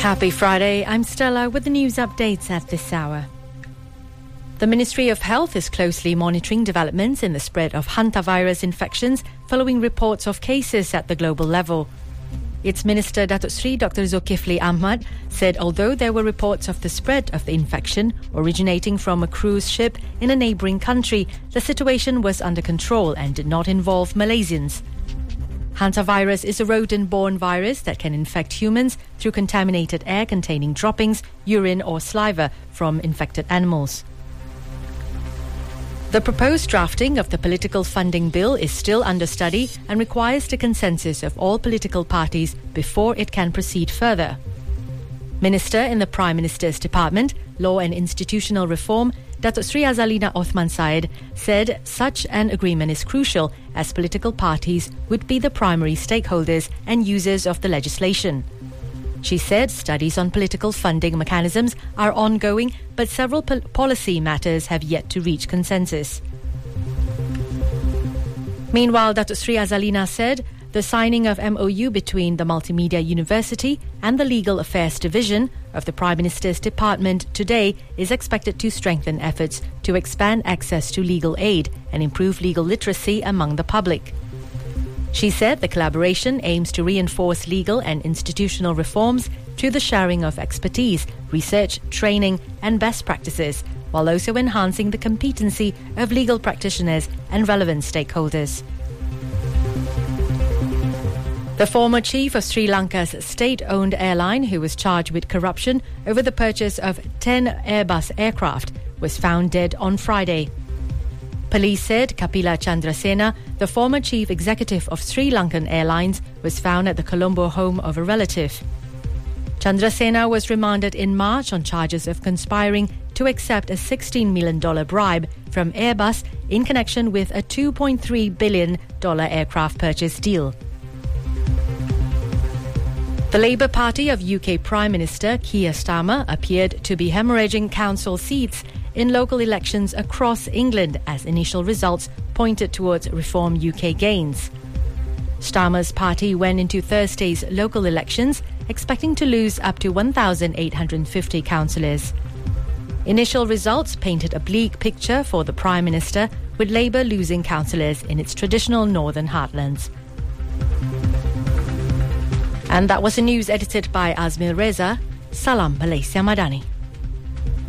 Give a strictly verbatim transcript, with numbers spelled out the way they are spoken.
Happy Friday, I'm Stella with the news updates at this hour. The Ministry of Health is closely monitoring developments in the spread of hantavirus infections following reports of cases at the global level. Its Minister Datuk Sri Doctor Zulkifli Ahmad said although there were reports of the spread of the infection originating from a cruise ship in a neighbouring country, the situation was under control and did not involve Malaysians. Hantavirus is a rodent-borne virus that can infect humans through contaminated air containing droppings, urine or saliva from infected animals. The proposed drafting of the political funding bill is still under study and requires the consensus of all political parties before it can proceed further. Minister in the Prime Minister's Department, Law and Institutional Reform, Datuk Sri Azalina Othman Said, said such an agreement is crucial as political parties would be the primary stakeholders and users of the legislation. She said studies on political funding mechanisms are ongoing, but several pol- policy matters have yet to reach consensus. Meanwhile, Datuk Sri Azalina said the signing of M O U between the Multimedia University and the Legal Affairs Division of the Prime Minister's Department today is expected to strengthen efforts to expand access to legal aid and improve legal literacy among the public. She said the collaboration aims to reinforce legal and institutional reforms through the sharing of expertise, research, training and best practices, while also enhancing the competency of legal practitioners and relevant stakeholders. The former chief of Sri Lanka's state-owned airline, who was charged with corruption over the purchase of ten Airbus aircraft, was found dead on Friday. Police said Kapila Chandrasena, the former chief executive of Sri Lankan Airlines, was found at the Colombo home of a relative. Chandrasena was remanded in March on charges of conspiring to accept a sixteen million dollars bribe from Airbus in connection with a two point three billion dollars aircraft purchase deal. The Labour Party of U K Prime Minister Keir Starmer appeared to be hemorrhaging council seats in local elections across England as initial results pointed towards Reform U K gains. Starmer's party went into Thursday's local elections expecting to lose up to one thousand eight hundred fifty councillors. Initial results painted a bleak picture for the Prime Minister, with Labour losing councillors in its traditional northern heartlands. And that was the news edited by Azmil Reza. Salam Malaysia Madani.